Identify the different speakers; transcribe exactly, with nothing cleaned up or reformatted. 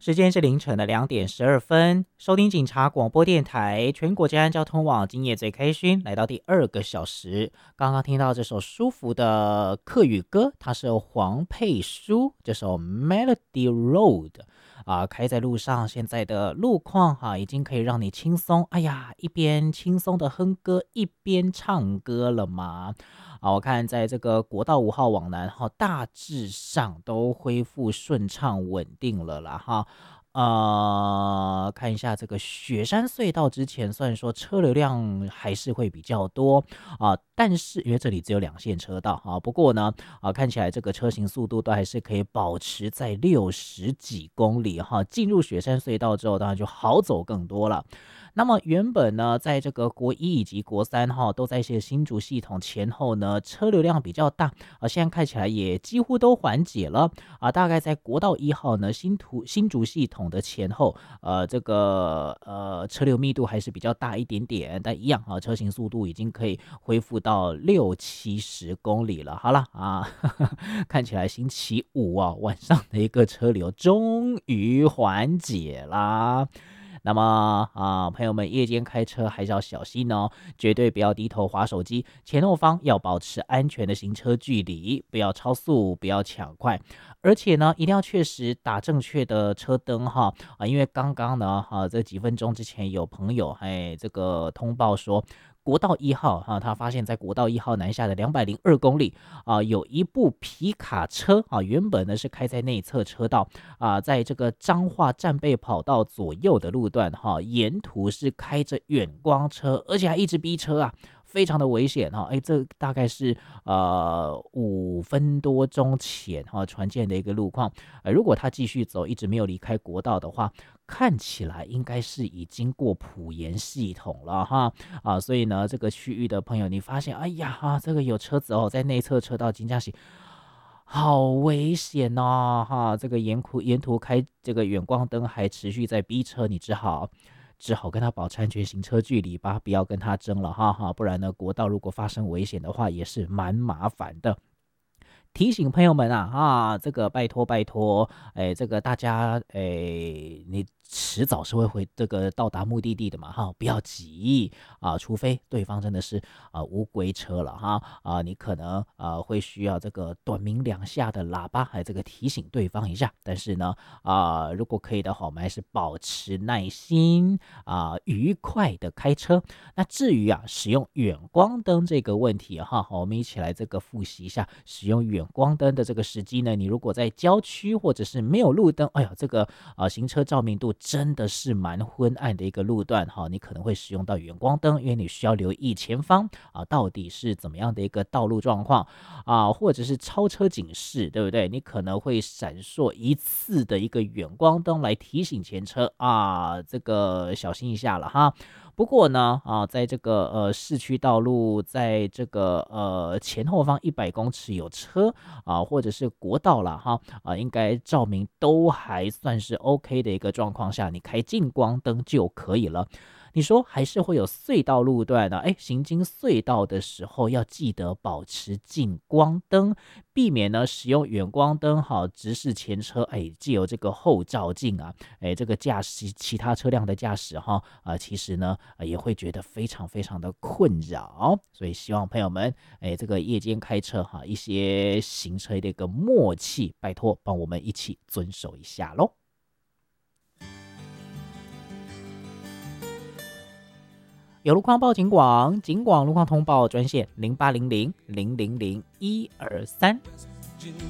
Speaker 1: 时间是凌晨的两点十二分，收听警察广播电台全国治安交通网，今夜最开心，来到第二个小时。刚刚听到这首舒服的客语歌，它是由黄佩书这首 Melody Road 啊、开在路上，现在的路况哈、啊，已经可以让你轻松，哎呀，一边轻松的哼歌，一边唱歌了吗？啊，我看在这个国道五号往南哈，大致上都恢复顺畅稳定了啦哈。呃，看一下这个雪山隧道之前，虽然说车流量还是会比较多啊、但是因为这里只有两线车道啊，不过呢啊，看起来这个车行速度都还是可以保持在六十几公里哈。进入雪山隧道之后，当然就好走更多了。那么原本呢，在这个国一以及国三哈，都在一些新竹系统前后呢，车流量比较大啊，现在看起来也几乎都缓解了啊。大概在国道一号呢，新图新竹系统的前后，呃，这个呃车流密度还是比较大一点点，但一样啊，车行速度已经可以恢复到六七十公里了。好了啊，看起来星期五啊晚上的一个车流终于缓解啦。那么啊，朋友们，夜间开车还是要小心哦，绝对不要低头滑手机，前后方要保持安全的行车距离，不要超速，不要抢快，而且呢，一定要确实打正确的车灯哈啊，因为刚刚呢，哈、啊，这几分钟之前有朋友哎这个通报说。国道一号哈、啊，他发现在国道一号南下的两百零二公里啊，有一部皮卡车啊，原本呢是开在内侧车道啊，在这个彰化战备跑道左右的路段哈、啊，沿途是开着远光车，而且还一直逼车啊。非常的危险哈，哎，这大概是呃五分多钟前哈传见的一个路况，呃，如果他继续走，一直没有离开国道的话，看起来应该是已经过埔盐系统了哈啊，所以呢，这个区域的朋友，你发现，哎呀哈，这个有车子哦，在内侧车道金江西。好危险哦！哈，这个沿途沿途开这个远光灯还持续在逼车，你只好只好跟他保持安全行车距离吧，不要跟他争了哈哈，不然呢，国道如果发生危险的话，也是蛮麻烦的。提醒朋友们啊啊，这个拜托拜托，哎，这个大家哎，你迟早是会回这个到达目的地的嘛哈，不要急啊，除非对方真的是啊无规车了哈啊，你可能啊会需要这个短鸣两下的喇叭，还这个提醒对方一下。但是呢啊，如果可以的话，我们还是保持耐心啊，愉快的开车。那至于啊，使用远光灯这个问题哈，好，我们一起来这个复习一下使用远光灯的这个时机呢。你如果在郊区或者是没有路灯，哎呀，这个啊行车照明度真的是蛮昏暗的一个路段哈，你可能会使用到远光灯，因为你需要留意前方啊到底是怎么样的一个道路状况啊，或者是超车警示，对不对？你可能会闪烁一次的一个远光灯来提醒前车啊，这个小心一下了哈。不过呢，啊，在这个呃市区道路，在这个呃前后方一百公尺有车啊，或者是国道啦哈啊，应该照明都还算是 OK 的一个状况下，你开近光灯就可以了。你说还是会有隧道路段的，哎，行经隧道的时候要记得保持近光灯，避免呢使用远光灯好直视前车，哎，既有这个后照镜啊，哎，这个驾驶其他车辆的驾驶哈啊、呃，其实呢、呃、也会觉得非常非常的困扰，所以希望朋友们，哎，这个夜间开车哈，一些行车的一个默契，拜托帮我们一起遵守一下喽。有路况报警广，警广路况通报专线零八零零零零零一二三。